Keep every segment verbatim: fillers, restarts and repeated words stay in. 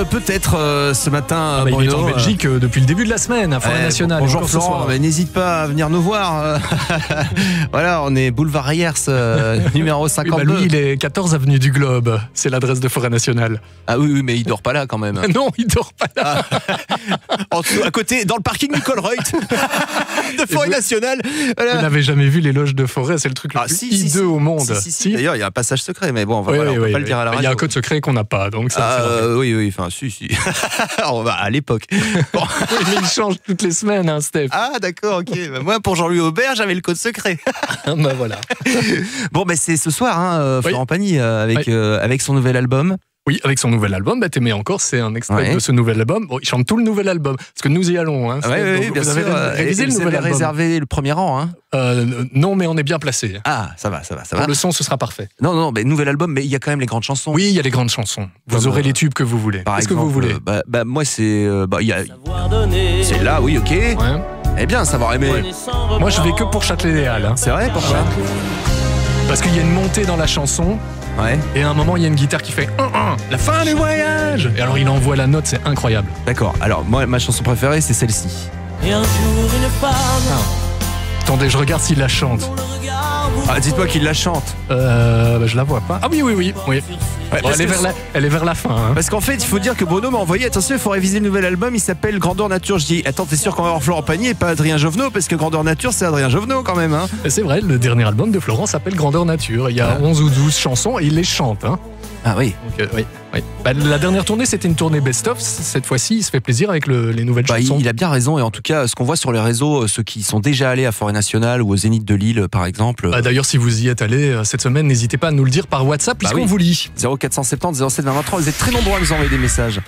Peut-être euh, ce matin, Ah bah, Bruno, il est en Belgique euh, depuis le début de la semaine, à Forêt euh, Nationale. Bonjour encore ce Florent, soir. mais n'hésite pas à venir nous voir. Voilà, on est boulevard Riers, euh, numéro Oui, cinquante-deux. bah lui, il est quatorze avenue du Globe. C'est l'adresse de Forêt Nationale. Ah oui, oui, mais il dort pas là quand même. Non, il dort pas là. En dessous, à côté, dans le parking Nicole Reut de Forêt vous- Nationale. Voilà. Vous n'avez jamais vu les loges de forêt, c'est le truc le Ah, plus si, si, hideux si. au monde. Si, si, si. D'ailleurs, il y a un passage secret, mais bon, enfin, Oui, voilà, oui, on peut oui, pas le oui. dire à la radio. Il y a un code secret qu'on n'a pas, donc ça. Ah, c'est vrai. euh, oui, oui, enfin, si, si. On va à l'époque. Bon. Oui, mais il change toutes les semaines, hein, Steph. Ah, d'accord, ok. Bah, moi, pour Jean-Louis Aubert, j'avais le code secret. bah voilà. Bon, ben c'est ce soir, hein, euh, Florent Oui. Pagny, euh, avec, Oui. euh, avec son nouvel album. Oui, avec son nouvel album, bah, T'aimer encore, c'est un extrait Ouais. de ce nouvel album. Bon, il chante tout le nouvel album, parce que nous y allons. Hein, Oui, Steph. oui, Donc, bien vous sûr. avez euh, révisé et le vous nouvel avez album. réservé le premier rang, hein. Euh, non, mais on est bien placé. Ah, ça va, ça va, ça Pour va. le son, ce sera parfait. Non, non, mais nouvel album, mais il y a quand même les grandes chansons. Oui, il y a les grandes chansons. Vous Comme, aurez euh, les tubes que vous voulez. Par Qu'est-ce que exemple, vous voulez euh, bah, bah, moi, c'est. euh, bah, il y a- c'est là, oui, ok. Ouais. Eh bien, savoir aimer. Moi, je vais que pour Châtelet des Halles. Hein. C'est vrai, pourquoi Parce qu'il y a une montée dans la chanson, Ouais, et à un moment, il y a une guitare qui fait un, un, la fin du voyage. Et alors, il envoie la note, c'est incroyable. d'accord. Alors, moi, ma chanson préférée, c'est celle-ci. Et un jour une femme Attendez, je regarde s'il la chante. Ah, dites-moi qu'il la chante. Euh, bah, je la vois pas. Ah oui, oui, oui. oui. Ouais, Bon, parce elle, est que vers la, elle est vers la fin. Hein. Parce qu'en fait, il faut dire que Bruno m'a envoyé, attention, il faut réviser le nouvel album, il s'appelle Grandeur Nature. Je dis, attends, t'es sûr qu'on va avoir Florent Pagny et pas Adrien Jovenot? Parce que Grandeur Nature, c'est Adrien Jovenot quand même, hein. Et c'est vrai, le dernier album de Florent s'appelle Grandeur Nature. Il y a Ah. onze ou douze chansons et il les chante. Hein. Ah oui. Donc, euh, oui, oui. Bah, la dernière tournée, c'était une tournée best-of. Cette fois-ci, il se fait plaisir avec le- les nouvelles Bah, il, chansons. il a bien raison, et en tout cas, ce qu'on voit sur les réseaux, ceux qui sont déjà allés à Forêt Nationale ou au Zénith de Lille, par exemple, Ah, D'ailleurs, si vous y êtes allé euh, cette semaine, n'hésitez pas à nous le dire par WhatsApp, puisqu'on oui. vous lit. zéro quatre cent soixante-dix zéro sept vingt vingt-trois, vous êtes très nombreux à nous envoyer des messages.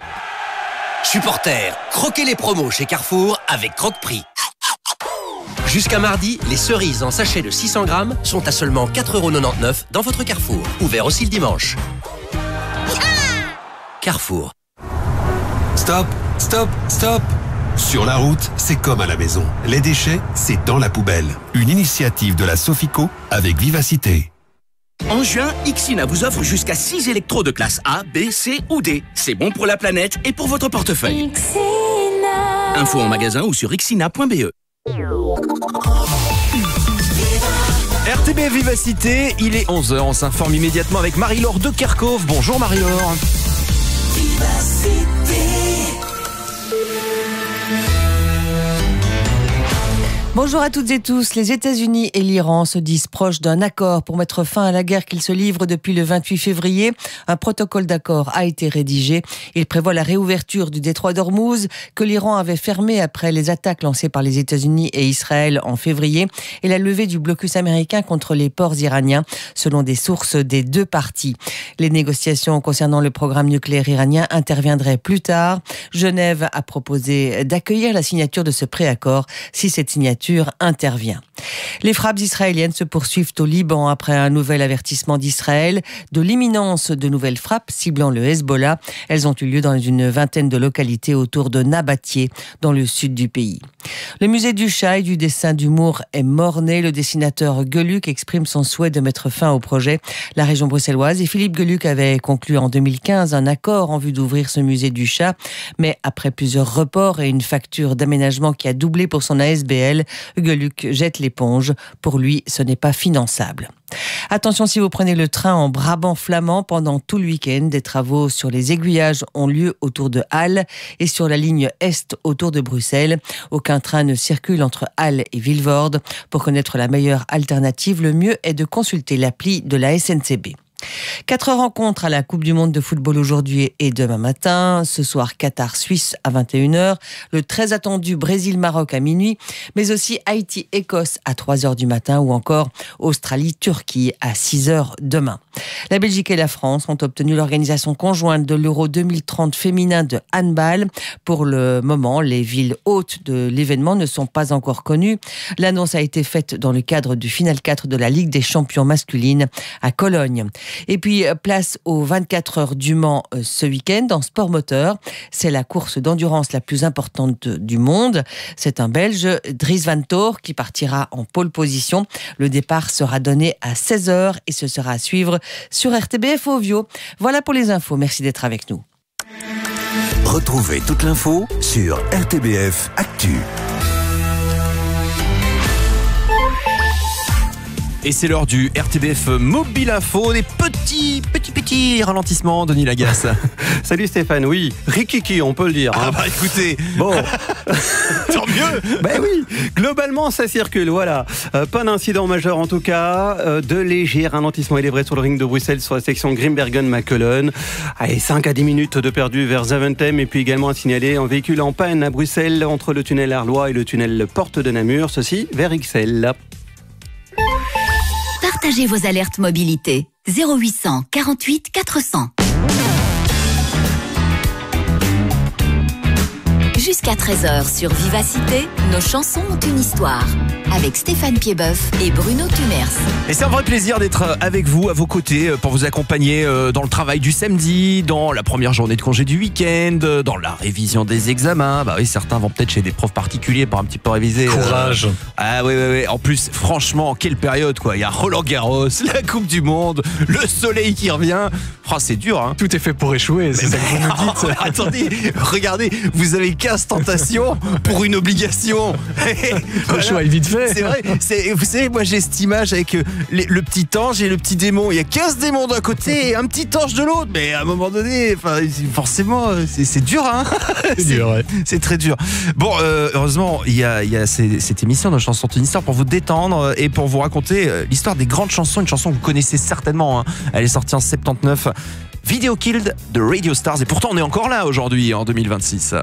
Supporters, croquez les promos chez Carrefour avec Croque-Prix. Jusqu'à mardi, les cerises en sachet de six cents grammes sont à seulement quatre euros quatre-vingt-dix-neuf dans votre Carrefour. Ouvert aussi le dimanche. Carrefour. Stop, stop, stop. Sur la route, c'est comme à la maison. Les déchets, c'est dans la poubelle. Une initiative de la Sofico avec Vivacité. En juin, Ixina vous offre jusqu'à six électros de classe A, B, C ou D. C'est bon pour la planète et pour votre portefeuille. Info en magasin ou sur ixina point b e. R T B Vivacité, il est onze heures, on s'informe immédiatement avec Marie-Laure de Kerkhove. Bonjour Marie-Laure. Bonjour à toutes et tous. Les États-Unis et l'Iran se disent proches d'un accord pour mettre fin à la guerre qu'ils se livrent depuis le vingt-huit février. Un protocole d'accord a été rédigé. Il prévoit la réouverture du détroit d'Ormuz que l'Iran avait fermé après les attaques lancées par les États-Unis et Israël en février et la levée du blocus américain contre les ports iraniens, selon des sources des deux parties. Les négociations concernant le programme nucléaire iranien interviendraient plus tard. Genève a proposé d'accueillir la signature de ce préaccord si cette signature intervient. Les frappes israéliennes se poursuivent au Liban après un nouvel avertissement d'Israël de l'imminence de nouvelles frappes ciblant le Hezbollah. Elles ont eu lieu dans une vingtaine de localités autour de Nabatieh, dans le sud du pays. Le musée du chat et du dessin d'humour est mort-né. Le dessinateur Gueluc exprime son souhait de mettre fin au projet. La région bruxelloise et Philippe Gueluc avait conclu en deux mille quinze un accord en vue d'ouvrir ce musée du chat. Mais après plusieurs reports et une facture d'aménagement qui a doublé pour son A S B L, Gueluc jette l'éponge. Pour lui, ce n'est pas finançable. Attention si vous prenez le train en Brabant flamand pendant tout le week-end. Des travaux sur les aiguillages ont lieu autour de Halle et sur la ligne Est autour de Bruxelles. Aucun train ne circule entre Halle et Vilvoorde. Pour connaître la meilleure alternative, le mieux est de consulter l'appli de la S N C B. Quatre rencontres à la Coupe du Monde de football aujourd'hui et demain matin. Ce soir, Qatar-Suisse à vingt et une heures. Le très attendu Brésil-Maroc à minuit. Mais aussi Haïti-Écosse à trois heures du matin ou encore Australie-Turquie à six heures demain. La Belgique et la France ont obtenu l'organisation conjointe de l'Euro deux mille trente féminin de handball. Pour le moment, les villes hôtes de l'événement ne sont pas encore connues. L'annonce a été faite dans le cadre du Final quatre de la Ligue des champions masculines à Cologne. Et puis, place aux vingt-quatre heures du Mans ce week-end en sport moteur. C'est la course d'endurance la plus importante du monde. C'est un Belge, Dries Van Toor, qui partira en pole position. Le départ sera donné à seize heures et ce sera à suivre sur R T B F Ovio. Voilà pour les infos. Merci d'être avec nous. Retrouvez toute l'info sur R T B F Actu. Et c'est l'heure du R T B F Mobile Info, des petits, petits, petits ralentissements, Denis Lagasse. Salut Stéphane, oui, rikiki, on peut le dire. Ah hein. bah écoutez, Bon, tant mieux. ben oui, globalement ça circule, voilà. Euh, pas d'incident majeur en tout cas, euh, de légers ralentissements, il est vrai, sur le ring de Bruxelles, sur la section Grimbergen-Mackelen. Allez, cinq à dix minutes de perdu vers Zaventem, et puis également à signaler un véhicule en panne à Bruxelles, entre le tunnel Arlois et le tunnel Porte de Namur, ceci vers Ixelles. Partagez vos alertes mobilité. zéro huit cent quarante-huit quatre cents. Jusqu'à treize heures sur Vivacité, nos chansons ont une histoire. Avec Stéphane Piedboeuf et Bruno Tumers. Et c'est un vrai plaisir d'être avec vous, à vos côtés, pour vous accompagner dans le travail du samedi, dans la première journée de congé du week-end, dans la révision des examens. Bah oui, certains vont peut-être chez des profs particuliers pour un petit peu réviser. Courage. Euh... Ah oui, oui, oui. En plus, franchement, quelle période, quoi. Il y a Roland Garros, la Coupe du Monde, le soleil qui revient. Oh, c'est dur, hein. Tout est fait pour échouer, c'est ça que vous nous dites. Oh, attendez, regardez, vous avez quinze tentations pour une obligation. Le choix est vite fait. C'est vrai, c'est, vous savez, moi j'ai cette image avec les, le petit ange et le petit démon. Il y a quinze démons d'un côté et un petit ange de l'autre. Mais à un moment donné, forcément, c'est, c'est dur, hein. C'est dur, ouais. C'est très dur. Bon, euh, heureusement, il y a, il y a ces, cette émission de Chansons une histoire pour vous détendre et pour vous raconter l'histoire des grandes chansons. Une chanson que vous connaissez certainement, hein. Elle est sortie en soixante-dix-neuf. Video Killed de Radio Stars. Et pourtant, on est encore là aujourd'hui, en deux mille vingt-six.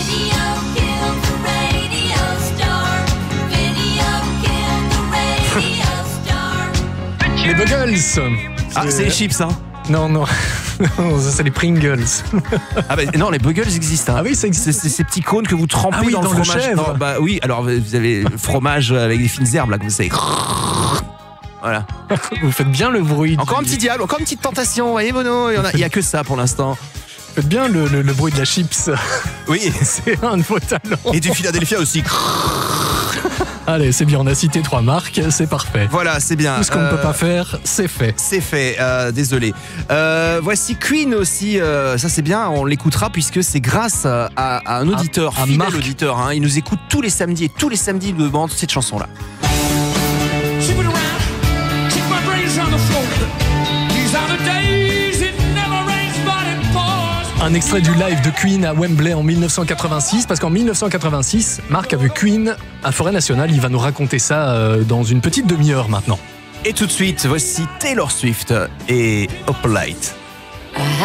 Les Buggles. Ah, c'est les chips, hein. Non, non, non, ça c'est les Pringles. Ah bah non, les Buggles existent, hein. Ah oui, ça existe. C'est, c'est ces petits cônes que vous trempez Ah oui, dans, dans le le fromage. chèvre. Non, bah oui, alors vous avez le fromage avec des fines herbes là, comme ça. Voilà. Vous faites bien le bruit. Encore un du... petit diable, encore une petite tentation. Vous voyez, Bono, il y, en a, il y a que ça pour l'instant. Faites bien le, le, le bruit de la chips. Oui. C'est un de vos talents. Et du Philadelphia aussi. Allez, c'est bien, on a cité trois marques, c'est parfait. Voilà, c'est bien. Tout ce qu'on ne euh, peut pas faire, c'est fait. C'est fait, euh, désolé. Euh, voici Queen aussi, euh, ça c'est bien, on l'écoutera puisque c'est grâce à, à un auditeur, à, à fidèle Marc. auditeur. Hein, il nous écoute tous les samedis et tous les samedis il nous demande cette chanson-là. Un extrait du live de Queen à Wembley en dix-neuf cent quatre-vingt-six, parce qu'en dix-neuf cent quatre-vingt-six, Marc a vu Queen à Forêt Nationale. Il va nous raconter ça euh, dans une petite demi-heure maintenant. Et tout de suite, voici Taylor Swift et Opalite.